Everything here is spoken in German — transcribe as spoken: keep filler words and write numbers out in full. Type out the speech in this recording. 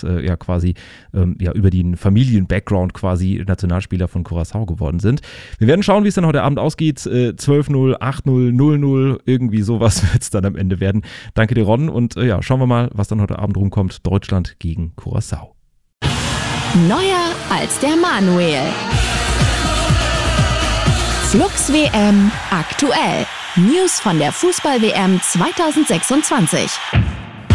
damals äh, ja quasi ähm, ja über den Familien-Background quasi Nationalspieler von Curaçao geworden sind. Wir werden schauen, wie es dann heute Abend ausgeht. Äh, zwölf null, acht null, null null, irgendwie sowas wird es dann am Ende werden. Danke dir, Ron. Und äh, ja, schauen wir mal, was dann heute Abend rumkommt. Deutschland gegen Curaçao. Neuer als der Manuel. Flux W M aktuell. News von der Fußball-W M zwanzig sechsundzwanzig.